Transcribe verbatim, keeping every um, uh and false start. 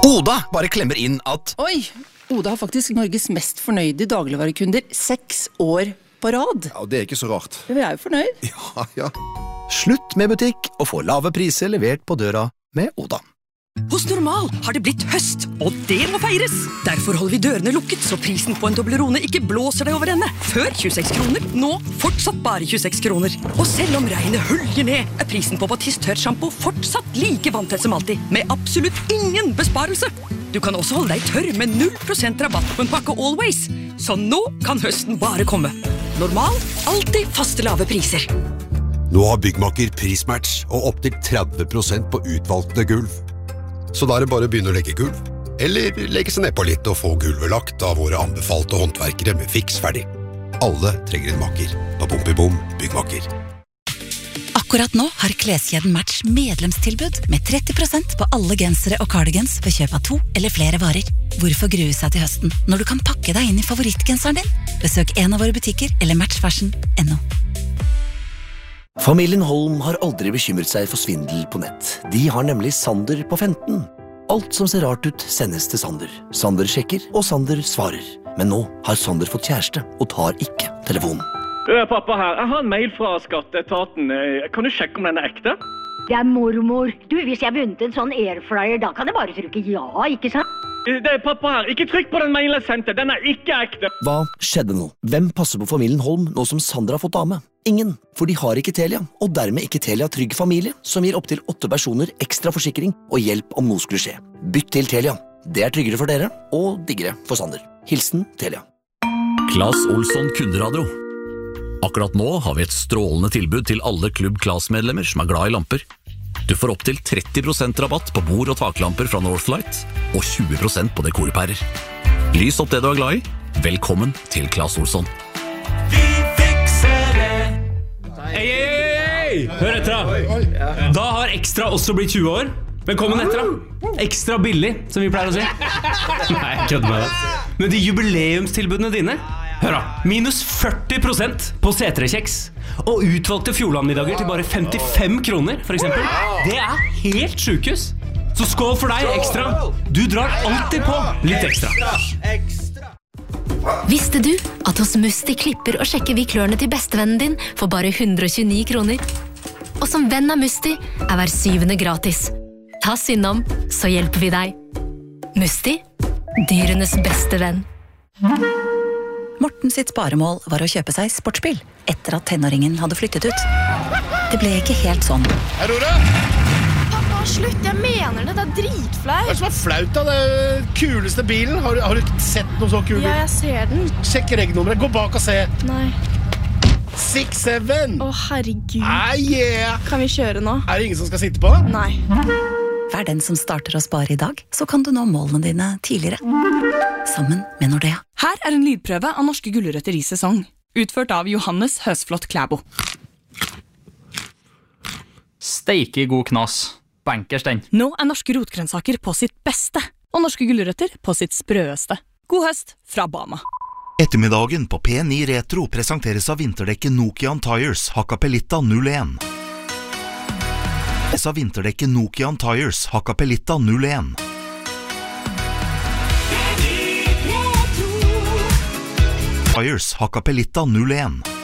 Oda bare klemmer inn at Oi, Oda har faktisk Norges mest fornøyde dagligvarekunder seks år på rad. Ja, det er ikke så rart. Vi er jo fornøyd. Ja, ja. slutt med butikk og få lave priser levert på døra med Oda. Hos Normal har det blitt høst, og det må feires. Derfor holder vi dørene lukket, så prisen på en Toblerone ikke blåser deg over ende. Før tjueseks kroner, nå fortsatt bare tjueseks kroner. Og selv om regnet hølger ned, er prisen på Batiste tørt shampoo fortsatt like vanntett som alltid, med absolutt ingen besparelse. Du kan også holde deg tørr med null prosent rabatt på en pakke Always. Så nå kan høsten bare komme. Normal, alltid faste lave priser. Nå har Byggmakker prismatch og opp til tretti prosent på utvalgte gulv. Så da er det bare å begynne å legge gulv. Eller legge seg ned på litt og få gulvet lagt av våre anbefalte håndverkere med fiks ferdig. Alle trenger en makker. På Bompibom Byggmakker. Akkurat nå har kleskjeden Match medlemstilbud med tretti prosent på alle gensere og cardigans ved kjøp av to eller flere varer. Hvorfor grue seg til høsten når du kan pakke deg inn i favorittgenseren din? Besøk en av våre butikker eller match fashion punktum no. Familien Holm har aldri bekymret seg for svindel på nett. De har nemlig Sander på femten. Alt som ser rart ut sendes til Sander. Sander sjekker, og Sander svarer. Men nå har Sander fått kjæreste og tar ikke telefonen. Pappa her, jeg har en mail fra skatteetaten. Kan du sjekke om den er ekte? Det er mormor. Du, hvis jeg vunnet en sånn airfryer, da kan jeg bare trykke ja, ikke sant? Det er pappa her. Ikke trykk på den mailen jeg sendte. Den er ikke ekte. Hva skjedde nå? Hvem passer på familien Holm nå som Sander har fått dame? Ingen, for de har ikke Telia, og dermed ikke Telia Trygg Familie, som gir opp til åtte personer ekstra forsikring og hjelp om noe skulle skje. Bytt til Telia. Det er tryggere for dere, og diggere for Sander. Hilsen Telia. Claes Olsson Kunderadio. Akkurat nå har vi et strålende tilbud til alle Klubb Claes-medlemmer som er glad i lamper. Du får opp til tretti prosent rabatt på bord- og taklamper fra Northlight, og tjue prosent på dekorpærer. Lys opp det du er glad i. Velkommen til Claes Olsson. Vi fikser det. Hei, hei, hei! Hør etter da. Da har Ekstra også blitt tjue år. Velkommen etter da. Ekstra billig, som vi pleier å si. Nei, jeg kødder med det. Men de jubileumstilbudene dine, hør da, minus førti prosent på C tre kjeks. Og utvalgte Fjordlandmiddager til bare femtifem kroner, for eksempel. Det er helt sjukehus. Så skål for deg, Ekstra. Du drar alltid på litt ekstra. Visste du at hos Musti klipper og sjekker vi klørne til bestevennen din for bare hundre og tjueni kroner? Og som venn av Musti er hver syvende gratis. Ta oss innom, så hjelper vi deg. Musti, dyrenes beste venn. Morten sitt sparemål var å kjøpe seg sportsbil etter at tenåringen hadde flyttet ut. Det ble ikke helt sånn. Aurora! Pappa, slutt, jeg mener det, det er dritflaut. Hva er det som er flaut da? Det er kuleste bilen. Har, har du sett noe så kul bil? Ja, jeg ser den. Sjekk regnummeret, gå bak og se. Nei. seks syv. Å, herregud. Ah, yeah. Kan vi kjøre nå? Er det ingen som skal sitte på? Nei. Vær den som starter å spare i dag, så kan du nå målene dine tidligere. Sammen med Nordea. Her er en lydprøve av norske gulrøtter i sesong. Utført av Johannes Høsflot Klæbo. Steike god knas. Bankers den. Nå er norske rotgrønnsaker på sitt beste, og norske gulrøtter på sitt sprøeste. God høst fra Bama. Ettermiddagen på P ni Retro presenteres av vinterdekket Nokian Tires Hakkapelitta null en. Av vinterdekket Nokian Tires Hakkapelitta null en. Tires Hakkapelitta null en.